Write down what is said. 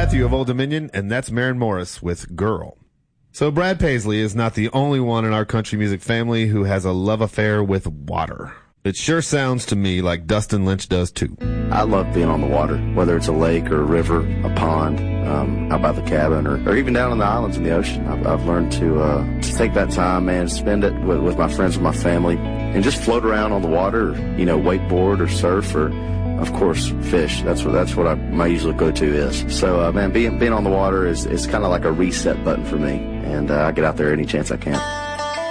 Matthew of Old Dominion, and that's Maren Morris with Girl. So Brad Paisley is not the only one in our country music family who has a love affair with water. It sure sounds to me like Dustin Lynch does too. I love being on the water, whether it's a lake or a river, a pond, out by the cabin, or even down in the islands in the ocean. I've learned to take that time, man, spend it with my friends, with my family, and just float around on the water, wakeboard or surf or, of course, fish. That's what my usual go-to is. So, man, being on the water is kind of like a reset button for me, and I get out there any chance I can.